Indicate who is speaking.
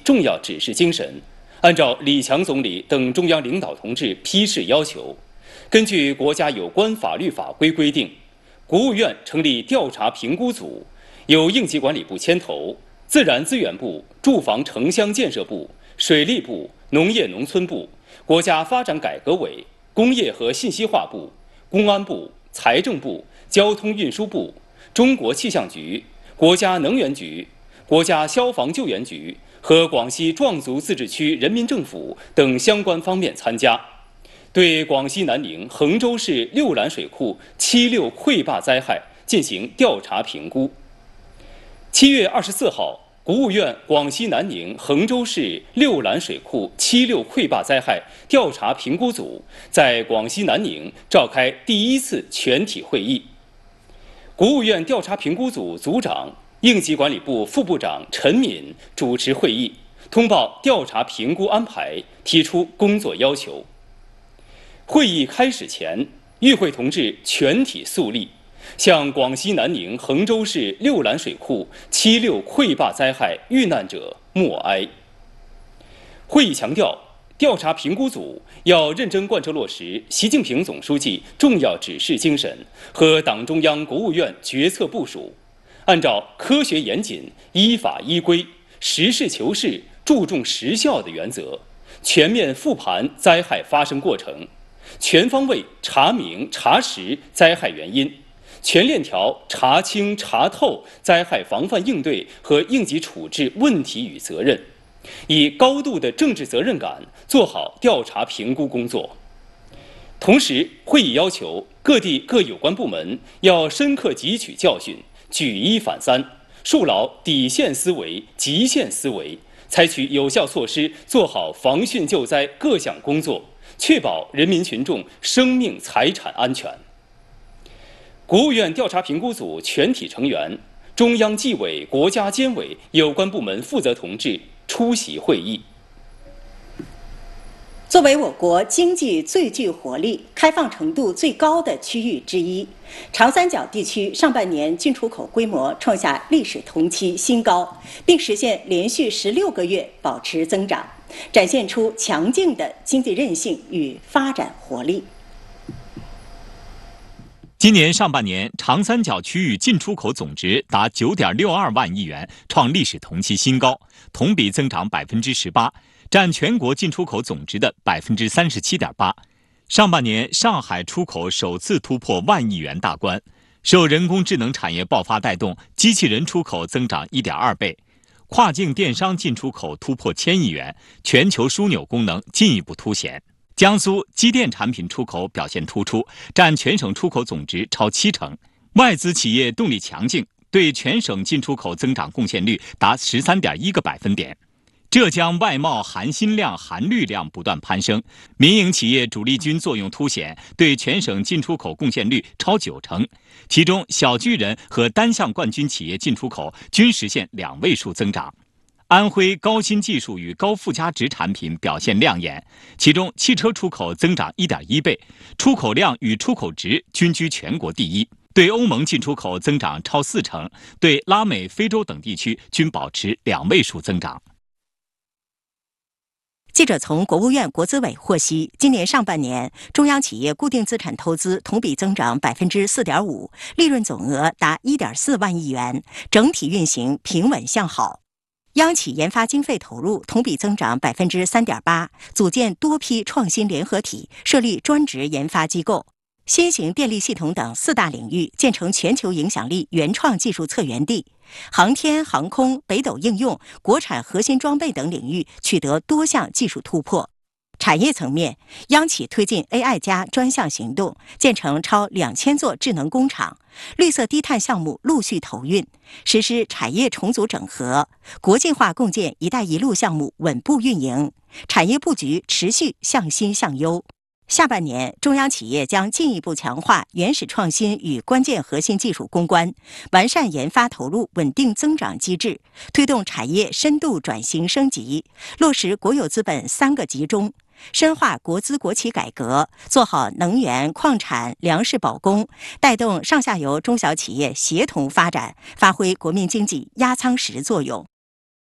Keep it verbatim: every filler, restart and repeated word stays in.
Speaker 1: 重要指示精神，按照李强总理等中央领导同志批示要求，根据国家有关法律法规规定，国务院成立调查评估组，由应急管理部牵头，自然资源部、住房城乡建设部、水利部、农业农村部、国家发展改革委、工业和信息化部、公安部、财政部、交通运输部、中国气象局、国家能源局、国家消防救援局和广西壮族自治区人民政府等相关方面参加，对广西南宁、衡州市六兰水库七六溃坝灾害进行调查评估。七月二十四号，国务院广西南宁、衡州市六兰水库七六溃坝灾害调查评估组在广西南宁召开第一次全体会议。国务院调查评估组组长、应急管理部副部长陈敏主持会议，通报调查评估安排，提出工作要求。会议开始前，与会同志全体肃立，向广西南宁、衡州市六兰水库七六溃坝灾害遇难者默哀。会议强调，调查评估组要认真贯彻落实习近平总书记重要指示精神和党中央、国务院决策部署，按照科学严谨、依法依规、实事求是、注重实效的原则，全面复盘灾害发生过程，全方位查明查实灾害原因，全链条查清查透灾害防范应对和应急处置问题与责任，以高度的政治责任感做好调查评估工作。同时，会议要求各地各有关部门要深刻汲取教训，举一反三，树牢底线思维、极限思维，采取有效措施，做好防汛救灾各项工作，确保人民群众生命财产安全。国务院调查评估组全体成员、中央纪委、国家监委有关部门负责同志出席会议。
Speaker 2: 作为我国经济最具活力、开放程度最高的区域之一，长三角地区上半年进出口规模创下历史同期新高，并实现连续十六个月保持增长，展现出强劲的经济韧性与发展活力。
Speaker 3: 今年上半年，长三角区域进出口总值达九点六二万亿元，创历史同期新高，同比增长百分之十八，占全国进出口总值的百分之三十七点八。上半年，上海出口首次突破万亿元大关，受人工智能产业爆发带动，机器人出口增长一点二倍，跨境电商进出口突破千亿元，全球枢纽功能进一步凸显。江苏机电产品出口表现突出，占全省出口总值超七成，外资企业动力强劲，对全省进出口增长贡献率达十三点一个百分点。浙江外贸含新量、含绿量不断攀升，民营企业主力军作用凸显，对全省进出口贡献率超九成，其中小巨人和单项冠军企业进出口均实现两位数增长。安徽高新技术与高附加值产品表现亮眼，其中汽车出口增长 一点一倍，出口量与出口值均居全国第一。对欧盟进出口增长超四成，对拉美、非洲等地区均保持两位数增长。
Speaker 2: 记者从国务院国资委获悉，今年上半年，中央企业固定资产投资同比增长百分之四点五，利润总额达一点四万亿元，整体运行平稳向好。央企研发经费投入同比增长百分之三点八，组建多批创新联合体，设立专职研发机构。新型电力系统等四大领域建成全球影响力原创技术策源地，航天、航空、北斗应用、国产核心装备等领域取得多项技术突破。产业层面，央企推进 A I 加专项行动，建成超两千座智能工厂，绿色低碳项目陆续投运，实施产业重组整合，国际化共建“一带一路”项目稳步运营，产业布局持续向新向优。下半年，中央企业将进一步强化原始创新与关键核心技术攻关，完善研发投入稳定增长机制，推动产业深度转型升级，落实国有资本三个集中，深化国资国企改革，做好能源、矿产、粮食保供，带动上下游中小企业协同发展，发挥国民经济压舱石作用。